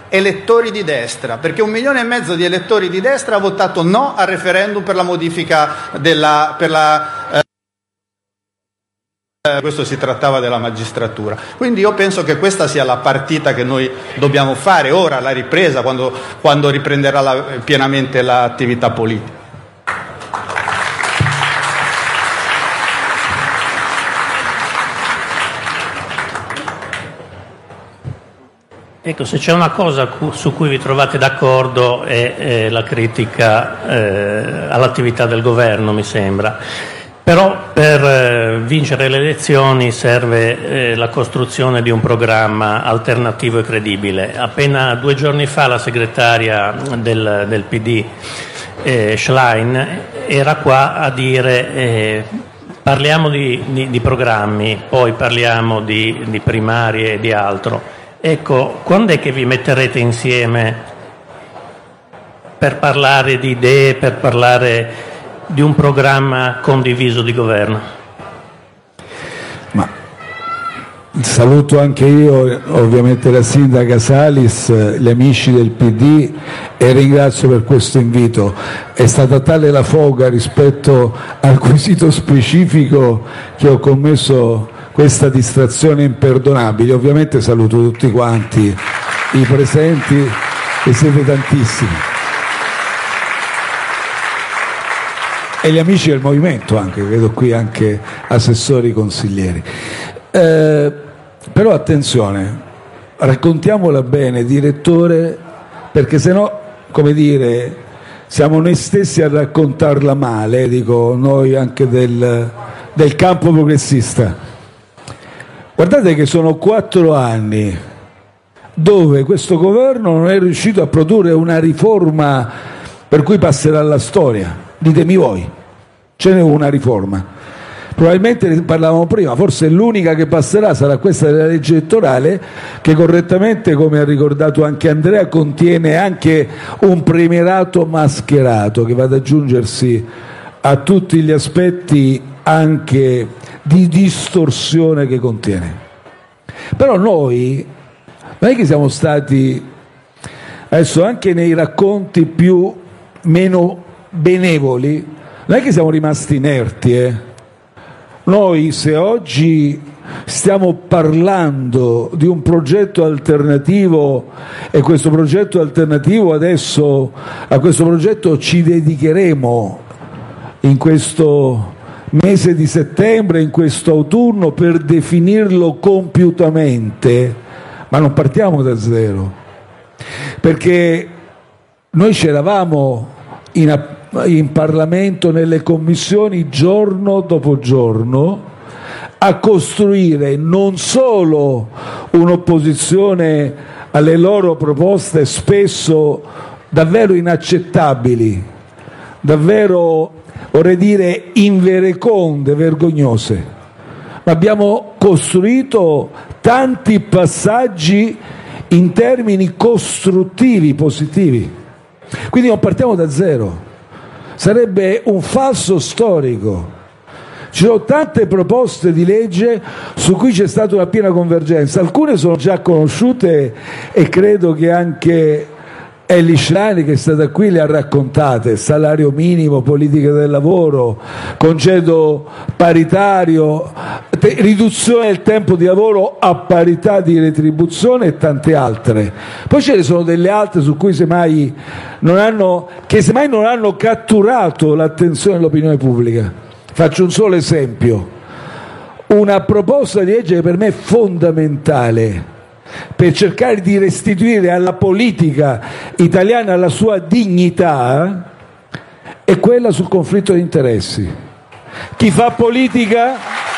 elettori di destra, perché 1,5 milioni di elettori di destra ha votato no al referendum per la modifica questo si trattava della magistratura. Quindi io penso che questa sia la partita che noi dobbiamo fare ora, la ripresa, quando riprenderà pienamente l'attività politica. Ecco, se c'è una cosa su cui vi trovate d'accordo è la critica all'attività del governo, mi sembra. Però per vincere le elezioni serve la costruzione di un programma alternativo e credibile. Appena 2 giorni fa la segretaria del PD, Schlein, era qua a dire parliamo di programmi, poi parliamo di primarie e di altro. Ecco, quando è che vi metterete insieme per parlare di idee, per parlare di un programma condiviso di governo? Ma saluto anche io ovviamente la sindaca Salis, gli amici del PD, e ringrazio per questo invito. È stata tale la foga rispetto al quesito specifico che ho commesso questa distrazione imperdonabile. Ovviamente saluto tutti quanti i presenti, che siete tantissimi, e gli amici del movimento, anche vedo qui anche assessori, consiglieri. Però attenzione, raccontiamola bene, direttore, perché sennò, come dire, siamo noi stessi a raccontarla male, dico noi anche del campo progressista. Guardate che sono 4 anni dove questo governo non è riuscito a produrre una riforma per cui passerà alla storia. Ditemi voi, ce n'è una riforma. Probabilmente ne parlavamo prima, forse l'unica che passerà sarà questa della legge elettorale, che correttamente, come ha ricordato anche Andrea, contiene anche un premierato mascherato che va ad aggiungersi a tutti gli aspetti anche di distorsione che contiene. Però noi non è che siamo stati, adesso anche nei racconti meno benevoli, non è che siamo rimasti inerti. Noi, se oggi stiamo parlando di un progetto alternativo, e questo progetto alternativo adesso, a questo progetto ci dedicheremo in questo mese di settembre, in questo autunno, per definirlo compiutamente, ma non partiamo da zero, perché noi c'eravamo in Parlamento, nelle commissioni, giorno dopo giorno, a costruire non solo un'opposizione alle loro proposte spesso davvero inaccettabili, davvero, vorrei dire, invereconde, vergognose, ma abbiamo costruito tanti passaggi in termini costruttivi, positivi. Quindi non partiamo da zero, sarebbe un falso storico. Ci sono tante proposte di legge su cui c'è stata una piena convergenza, alcune sono già conosciute e credo che anche Elly Schlein, che è stata qui, le ha raccontate: salario minimo, politica del lavoro, congedo paritario, riduzione del tempo di lavoro a parità di retribuzione e tante altre. Poi ce ne sono delle altre su cui semmai non hanno catturato l'attenzione dell'opinione pubblica. Faccio un solo esempio: una proposta di legge che per me è fondamentale per cercare di restituire alla politica italiana la sua dignità è quella sul conflitto di interessi. Chi fa politica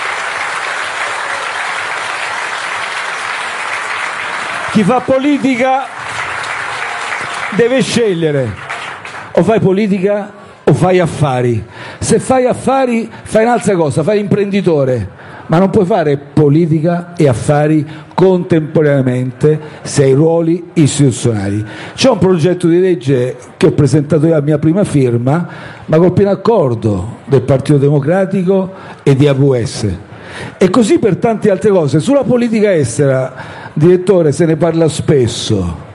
deve scegliere: o fai politica o fai affari. Se fai affari fai un'altra cosa, fai imprenditore, ma non puoi fare politica e affari contemporaneamente se hai ruoli istituzionali. C'è un progetto di legge che ho presentato io a mia prima firma, ma col pieno accordo del Partito Democratico e di AVS, e così per tante altre cose. Sulla politica estera, direttore, se ne parla spesso,